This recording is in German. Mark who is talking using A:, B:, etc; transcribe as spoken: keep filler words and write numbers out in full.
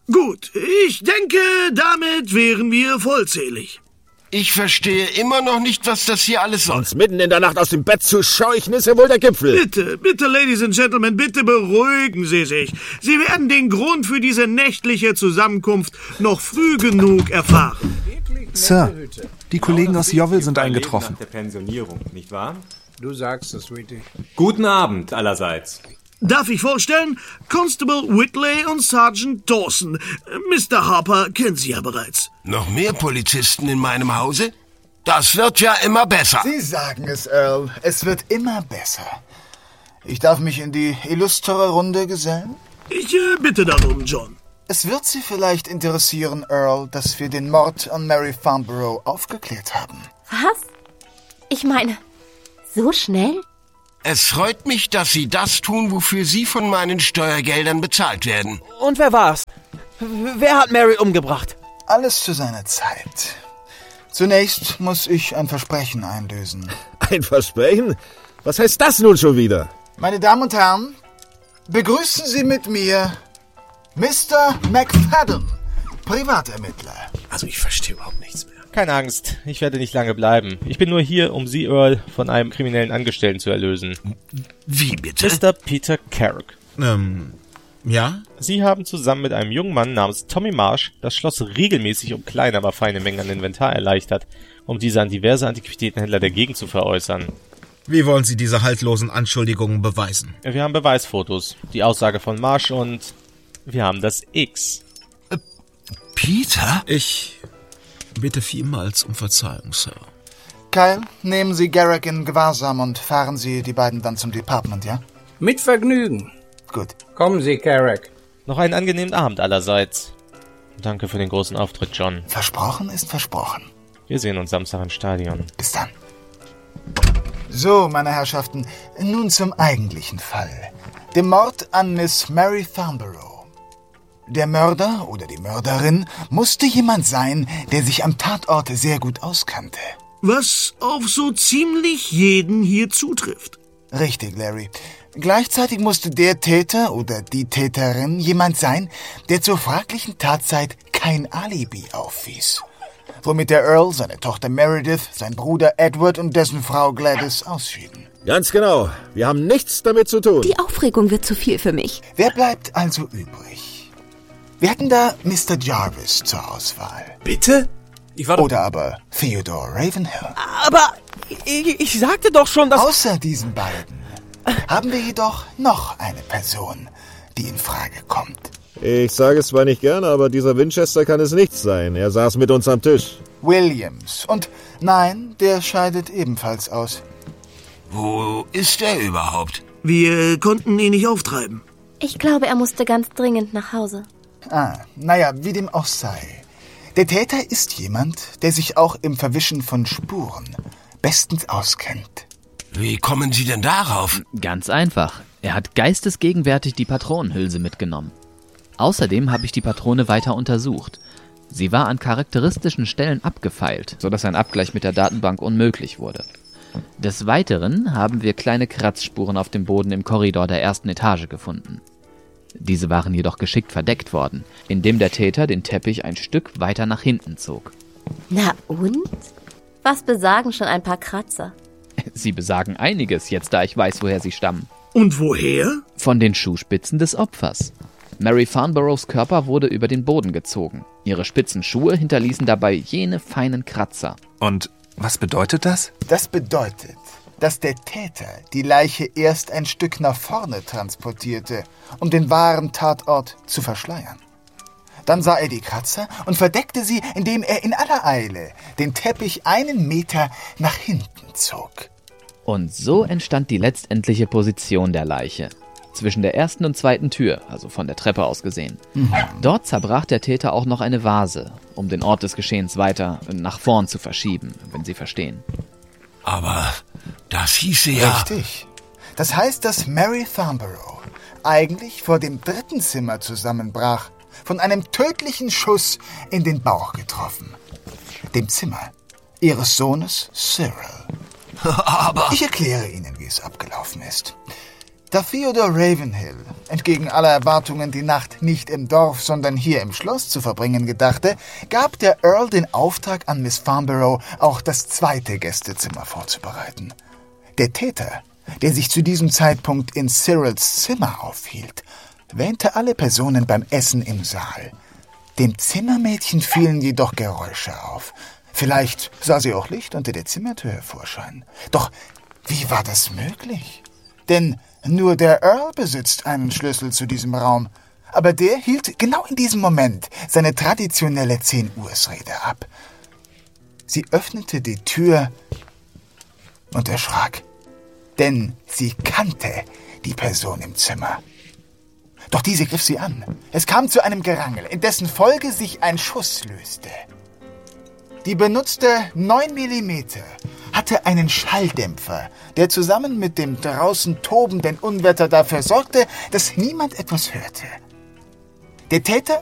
A: Gut, ich denke, damit wären wir vollzählig.
B: Ich verstehe immer noch nicht, was das hier alles soll.
C: Uns mitten in der Nacht aus dem Bett zu scheuchen, ist ja wohl der Gipfel.
A: Bitte, bitte, Ladies and Gentlemen, bitte beruhigen Sie sich. Sie werden den Grund für diese nächtliche Zusammenkunft noch früh genug erfahren.
D: Sir, die Kollegen aus Yeovil sind eingetroffen.
E: Nach der Pensionierung, nicht wahr?
F: Du sagst es, Sweetie.
E: Guten Abend allerseits.
A: Darf ich vorstellen? Constable Whitley und Sergeant Dawson. Mister Harper kennen Sie ja bereits.
B: Noch mehr Polizisten in meinem Hause? Das wird ja immer besser.
G: Sie sagen es, Earl. Es wird immer besser. Ich darf mich in die illustre Runde gesellen?
A: Ich äh, bitte darum, John.
G: Es wird Sie vielleicht interessieren, Earl, dass wir den Mord an Mary Farnborough aufgeklärt haben.
H: Was? Ich meine, so schnell?
B: Es freut mich, dass Sie das tun, wofür Sie von meinen Steuergeldern bezahlt werden.
C: Und wer war's? Wer hat Mary umgebracht?
G: Alles zu seiner Zeit. Zunächst muss ich ein Versprechen einlösen.
C: Ein Versprechen? Was heißt das nun schon wieder?
G: Meine Damen und Herren, begrüßen Sie mit mir Mister McFadden, Privatermittler.
D: Also ich verstehe überhaupt nichts mehr.
I: Keine Angst, ich werde nicht lange bleiben. Ich bin nur hier, um Sie, Earl, von einem kriminellen Angestellten zu erlösen.
B: Wie bitte?
I: Mister Peter Carrick.
D: Ähm, ja?
I: Sie haben zusammen mit einem jungen Mann namens Tommy Marsh das Schloss regelmäßig um kleine, aber feine Mengen an Inventar erleichtert, um diese an diverse Antiquitätenhändler der Gegend zu veräußern.
D: Wie wollen Sie diese haltlosen Anschuldigungen beweisen?
I: Wir haben Beweisfotos, die Aussage von Marsh und wir haben das X.
B: Äh, Peter?
D: Ich bitte vielmals um Verzeihung, Sir.
G: Kyle, nehmen Sie Garrick in Gewahrsam und fahren Sie die beiden dann zum Department, ja?
F: Mit Vergnügen.
G: Gut.
F: Kommen Sie, Carrick.
I: Noch einen angenehmen Abend allerseits. Danke für den großen Auftritt, John.
G: Versprochen ist versprochen.
I: Wir sehen uns Samstag im Stadion.
G: Bis dann. So, meine Herrschaften, nun zum eigentlichen Fall. Dem Mord an Miss Mary Farnborough. Der Mörder oder die Mörderin musste jemand sein, der sich am Tatort sehr gut auskannte.
A: Was auf so ziemlich jeden hier zutrifft.
G: Richtig, Larry. Gleichzeitig musste der Täter oder die Täterin jemand sein, der zur fraglichen Tatzeit kein Alibi aufwies. Womit der Earl, seine Tochter Meredith, sein Bruder Edward und dessen Frau Gladys ausschieden.
C: Ganz genau. Wir haben nichts damit zu tun.
H: Die Aufregung wird zu viel für mich.
G: Wer bleibt also übrig? Wir hatten da Mister Jarvis zur Auswahl.
D: Bitte? Ich war doch...
G: Oder aber Theodore Ravenhill.
C: Aber ich, ich sagte doch schon, dass...
G: Außer diesen beiden haben wir jedoch noch eine Person, die in Frage kommt.
C: Ich sage es zwar nicht gerne, aber dieser Winchester kann es nicht sein. Er saß mit uns am Tisch.
G: Williams. Und nein, der scheidet ebenfalls aus.
B: Wo ist er überhaupt?
A: Wir konnten ihn nicht auftreiben.
H: Ich glaube, er musste ganz dringend nach Hause.
G: Ah, naja, wie dem auch sei. Der Täter ist jemand, der sich auch im Verwischen von Spuren bestens auskennt.
B: Wie kommen Sie denn darauf?
J: Ganz einfach. Er hat geistesgegenwärtig die Patronenhülse mitgenommen. Außerdem habe ich die Patrone weiter untersucht. Sie war an charakteristischen Stellen abgefeilt, sodass ein Abgleich mit der Datenbank unmöglich wurde. Des Weiteren haben wir kleine Kratzspuren auf dem Boden im Korridor der ersten Etage gefunden. Diese waren jedoch geschickt verdeckt worden, indem der Täter den Teppich ein Stück weiter nach hinten zog.
H: Na und? Was besagen schon ein paar Kratzer?
J: Sie besagen einiges, jetzt da ich weiß, woher sie stammen.
A: Und woher?
J: Von den Schuhspitzen des Opfers. Mary Farnboroughs Körper wurde über den Boden gezogen. Ihre spitzen Schuhe hinterließen dabei jene feinen Kratzer.
D: Und was bedeutet das?
G: Das bedeutet, dass der Täter die Leiche erst ein Stück nach vorne transportierte, um den wahren Tatort zu verschleiern. Dann sah er die Kratzer und verdeckte sie, indem er in aller Eile den Teppich einen Meter nach hinten zog.
J: Und so entstand die letztendliche Position der Leiche. Zwischen der ersten und zweiten Tür, also von der Treppe aus gesehen. Mhm. Dort zerbrach der Täter auch noch eine Vase, um den Ort des Geschehens weiter nach vorn zu verschieben, wenn Sie verstehen.
B: Aber das hieße ja...
G: Richtig. Das heißt, dass Mary Farnborough eigentlich vor dem dritten Zimmer zusammenbrach, von einem tödlichen Schuss in den Bauch getroffen. Dem Zimmer ihres Sohnes Cyril.
B: Aber...
G: Ich erkläre Ihnen, wie es abgelaufen ist. Da Theodore Ravenhill entgegen aller Erwartungen die Nacht nicht im Dorf, sondern hier im Schloss zu verbringen gedachte, gab der Earl den Auftrag an Miss Farnborough, auch das zweite Gästezimmer vorzubereiten. Der Täter, der sich zu diesem Zeitpunkt in Cyrils Zimmer aufhielt, wähnte alle Personen beim Essen im Saal. Dem Zimmermädchen fielen jedoch Geräusche auf. Vielleicht sah sie auch Licht unter der Zimmertür hervorscheinen. Doch wie war das möglich? Denn nur der Earl besitzt einen Schlüssel zu diesem Raum. Aber der hielt genau in diesem Moment seine traditionelle zehn-Uhr-Rede ab. Sie öffnete die Tür und erschrak. Denn sie kannte die Person im Zimmer. Doch diese griff sie an. Es kam zu einem Gerangel, in dessen Folge sich ein Schuss löste. Die benutzte neun Millimeter hatte einen Schalldämpfer, der zusammen mit dem draußen tobenden Unwetter dafür sorgte, dass niemand etwas hörte. Der Täter